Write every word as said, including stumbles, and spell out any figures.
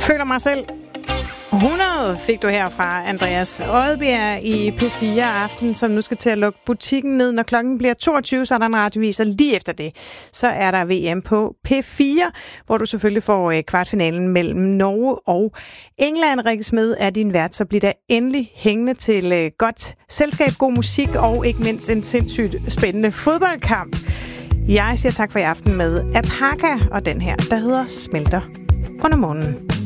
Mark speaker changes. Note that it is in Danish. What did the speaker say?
Speaker 1: Føler mig selv hundrede fik du her fra Andreas Odbjerg i P fire Aften, som nu skal til at lukke butikken ned. Når klokken bliver toogtyve, så er der en radiovis, og lige efter det, så er der V M på P fire, hvor du selvfølgelig får kvartfinalen mellem Norge og England. Rikke Smed er din vært, så bliver der endelig hængende til godt selskab, god musik og ikke mindst en sindssygt spændende fodboldkamp. Jeg siger tak for i aften med Apaka og den her, der hedder Smelter under månen.